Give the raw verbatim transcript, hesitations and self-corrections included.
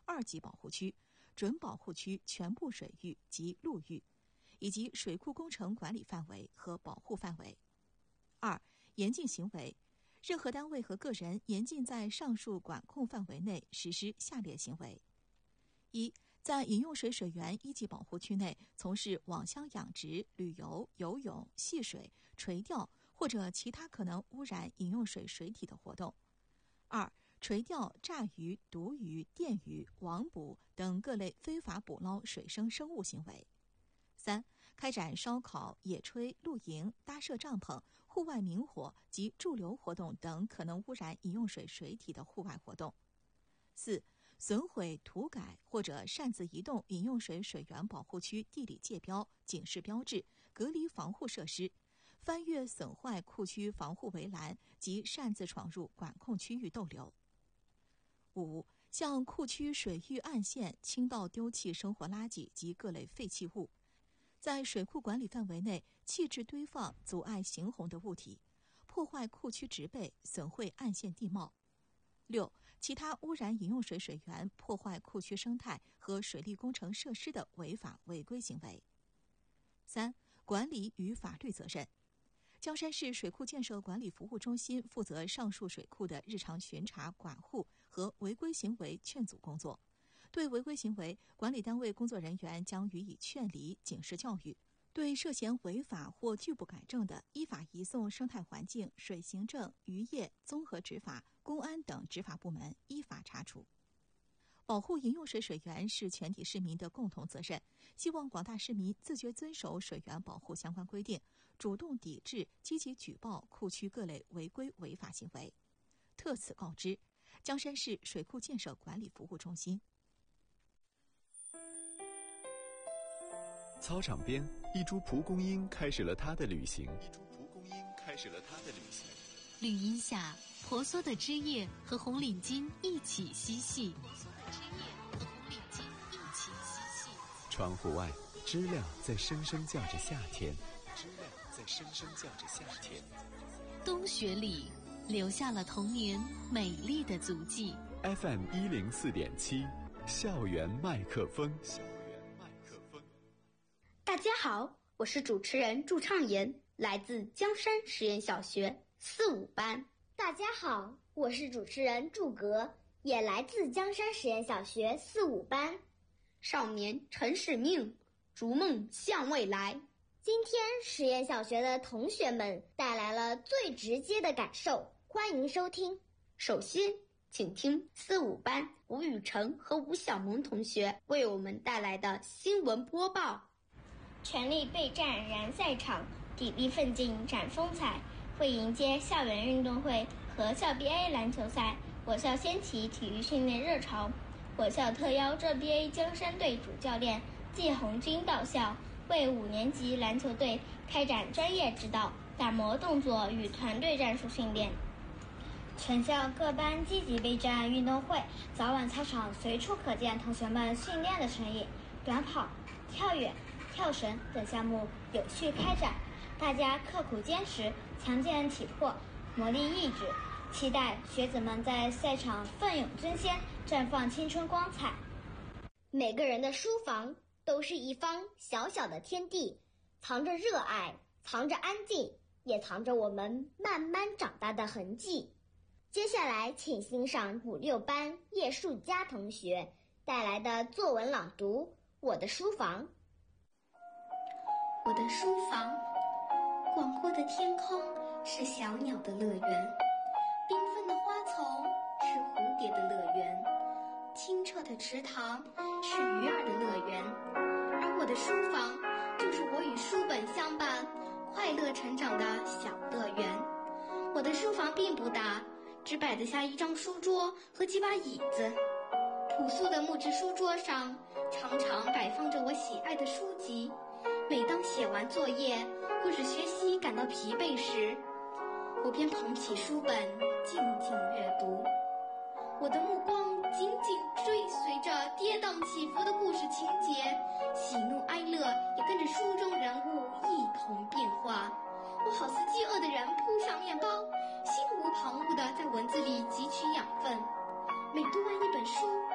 二级保护区、准保护区全部水域及陆域，以及水库工程管理范围和保护范围。二、严禁行为，任何单位和个人严禁在上述管控范围内实施下列行为：一、在饮用水水源一级保护区内从事网箱养殖、旅游、游泳、戏水、垂钓或者其他可能污染饮用水水体的活动；二、垂钓、炸鱼、毒鱼、电鱼、网捕等各类非法捕捞水生生物行为；三、开展烧烤、野炊、露营、搭设帐篷、户外明火及驻留活动等可能污染饮用水水体的户外活动；四、损毁、涂改或者擅自移动饮用水水源保护区地理界标、警示标志、隔离防护设施，翻越损坏库区防护围栏及擅自闯入管控区域逗留。五、向库区水域岸线倾倒丢弃生活垃圾及各类废弃物，在水库管理范围内弃置堆放阻碍行洪的物体，破坏库区植被，损毁岸线地貌。六、其他污染饮用水水源、破坏库区生态和水利工程设施的违法违规行为。三、管理与法律责任。江山市水库建设管理服务中心负责上述水库的日常巡查、管护和违规行为劝阻工作。对违规行为，管理单位工作人员将予以劝离、警示教育；对涉嫌违法或拒不改正的，依法移送生态环境、水行政、渔业、综合执法、公安等执法部门依法查处。保护饮用水水源是全体市民的共同责任，希望广大市民自觉遵守水源保护相关规定，主动抵制、积极举报库区各类违规违法行为。特此告知江山市水库建设管理服务中心。 操场边，一株蒲公英开始了它的旅行。 一株蒲公英开始了它的旅行。 绿荫下，婆娑的枝叶和红领巾一起嬉戏。婆娑的枝叶和红领巾一起嬉戏。 窗户外，知了在声声叫着夏天。 知了在声声叫着夏天。 冬雪里，留下了童年美丽的足迹。 F M 一零四点七，校园麦克风。 校园麦克风。 大家好，我是主持人祝畅言，来自江山实验小学四五班。 大家好，我是主持人祝格，也来自江山实验小学四五班。 少年陈使命，逐梦向未来。 今天实验小学的同学们带来了最直接的感受，欢迎收听。 首先，请听四五班吴雨辰和吴小萌同学为我们带来的新闻播报。 全力备战燃赛场，砥砺奋进展风采。为迎接校园运动会和校 B A 篮球赛，我校掀起体育训练热潮。我校特邀浙 B A 江山队主教练季红军到校，为五年级篮球队开展专业指导，打磨动作与团队战术训练。 全校各班积极备战运动会，早晚操场随处可见同学们训练的身影。短跑、跳远、跳绳等项目有序开展，大家刻苦坚持，强健体魄，磨砺意志，期待学子们在赛场奋勇争先，绽放青春光彩。 每个人的书房都是一方小小的天地，藏着热爱，藏着安静，也藏着我们慢慢长大的痕迹。接下来请欣赏五六班叶树佳同学带来的作文朗读《我的书房》。 我的书房，广阔的天空是小鸟的乐园，缤纷的花丛是蝴蝶的乐园，清澈的池塘是鱼儿的乐园，而我的书房就是我与书本相伴，快乐成长的小乐园。我的书房并不大，只摆得下一张书桌和几把椅子。朴素的木质书桌上常常摆放着我喜爱的书籍，每当写完作业或者学习感到疲惫时，我便捧起书本静静阅读。我的目光紧紧追随着跌宕起伏的故事情节，喜怒哀乐也跟着书中人物一同变化。我好似饥饿的人扑向面包，心无旁骛地在文字里汲取养分。每读完一本书，